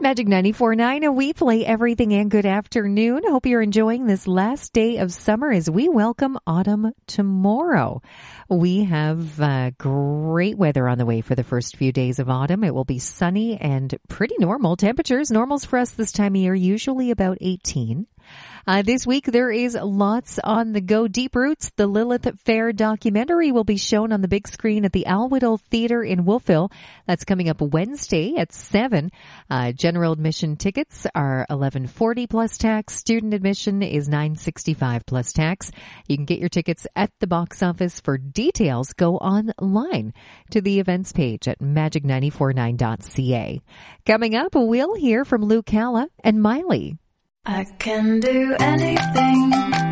Magic 94.9, we play everything and good afternoon. Hope you're enjoying this last day of summer as we welcome autumn tomorrow. We have great weather on the way for the first few days of autumn. It will be sunny and pretty normal temperatures. Normals for us this time of year, usually about 18. This week there is lots on the go. Deep Roots, the Lilith Fair documentary will be shown on the big screen at the Alwoodle Theatre in Wolfville. That's coming up Wednesday at 7. General admission tickets are $11.40 plus tax. Student admission is $9.65 plus tax. You can get your tickets at the box office. For details, go online to the events page at magic949.ca. Coming up, we'll hear from Lou Calla and Miley. I can do anything.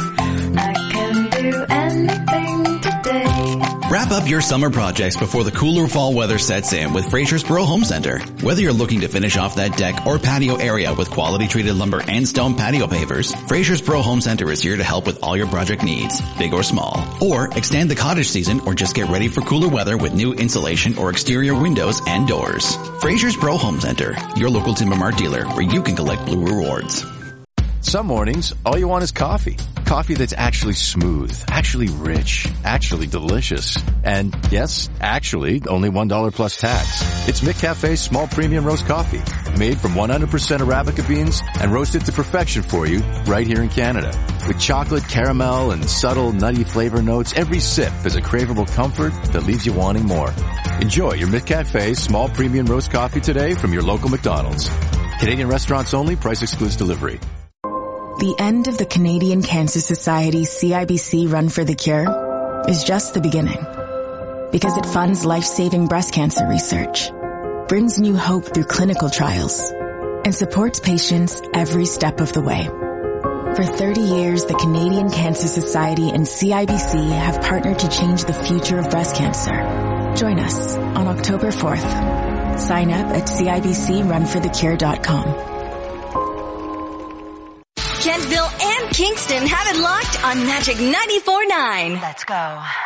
I can do anything today. Wrap up your summer projects before the cooler fall weather sets in with Frasersboro Home Center. Whether you're looking to finish off that deck or patio area with quality treated lumber and stone patio pavers, Frasersboro Home Center is here to help with all your project needs, big or small. Or extend the cottage season or just get ready for cooler weather with new insulation or exterior windows and doors. Frasersboro Home Center, your local Timber Mart dealer where you can collect Blue Rewards. Some mornings, all you want is coffee. Coffee that's actually smooth, actually rich, actually delicious. And yes, actually, only $1 plus tax. It's McCafe's small premium roast coffee, made from 100% Arabica beans and roasted to perfection for you right here in Canada. With chocolate, caramel, and subtle nutty flavor notes, every sip is a craveable comfort that leaves you wanting more. Enjoy your McCafe small premium roast coffee today from your local McDonald's. Canadian restaurants only, price excludes delivery. The end of the Canadian Cancer Society's CIBC Run for the Cure is just the beginning. Because it funds life-saving breast cancer research, brings new hope through clinical trials, and supports patients every step of the way. For 30 years, the Canadian Cancer Society and CIBC have partnered to change the future of breast cancer. Join us on October 4th. Sign up at CIBCRunforthecure.com. Kentville and Kingston have it locked on Magic 94.9. Let's go.